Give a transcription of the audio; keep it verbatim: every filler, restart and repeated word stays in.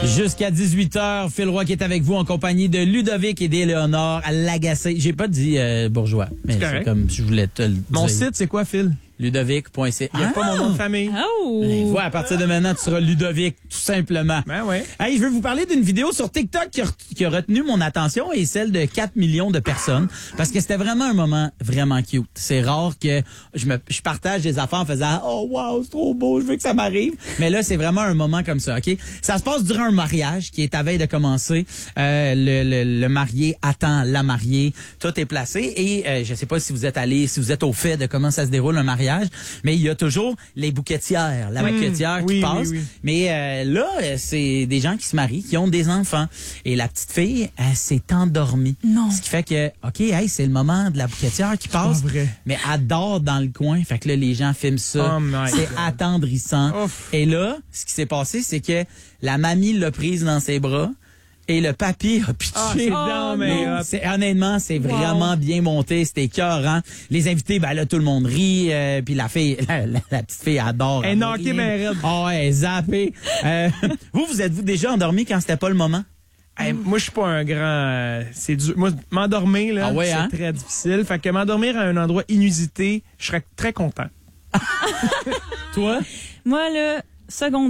Jusqu'à dix-huit heures, Phil Roy qui est avec vous en compagnie de Ludovic et d'Éléonore à Lagacé. J'ai pas dit euh, bourgeois, mais c'est comme si je voulais te le dire. Mon site, c'est quoi, Phil? Ludovic point c a. Il n'y a ah! pas mon nom de famille. Oh! Ben, voilà, à partir de maintenant, tu seras Ludovic, tout simplement. Ben ouais. Hey, je veux vous parler d'une vidéo sur TikTok qui a, qui a retenu mon attention et celle de quatre millions de personnes parce que c'était vraiment un moment vraiment cute. C'est rare que je me je partage des affaires en faisant « Oh wow, c'est trop beau, je veux que ça m'arrive ». Mais là, c'est vraiment un moment comme ça, OK? Ça se passe durant un mariage qui est à veille de commencer. Euh, le, le, le marié attend la mariée. Tout est placé et euh, je sais pas si vous êtes allé, si vous êtes au fait de comment ça se déroule un mariage. Mais il y a toujours les bouquetières, la mmh, bouquetière qui oui, passe. Oui, oui. Mais euh, là, c'est des gens qui se marient, qui ont des enfants. Et la petite fille, elle s'est endormie. Non. Ce qui fait que, OK, hey, c'est le moment de la bouquetière qui passe. Pas vrai. Mais elle dort dans le coin. Fait que là, les gens filment ça. Oh my c'est God. attendrissant. Ouf. Et là, ce qui s'est passé, c'est que la mamie l'a prise dans ses bras. Et le papy a pitché. Ah, c'est oh, mais Non, c'est, honnêtement, c'est wow. vraiment bien monté. C'était écœurant. Les invités, ben là, tout le monde rit. Euh, puis la fille, la, la, la petite fille adore. Elle est knockée, mais raide. Oh, elle est zappée. euh, vous, vous êtes-vous déjà endormi quand c'était pas le moment? Hey, moi, je suis pas un grand... Euh, c'est dur. Moi, m'endormir, là, ah ouais, c'est hein? très difficile. Fait que m'endormir à un endroit inusité, je serais très content. Toi? Moi, là, secondaire.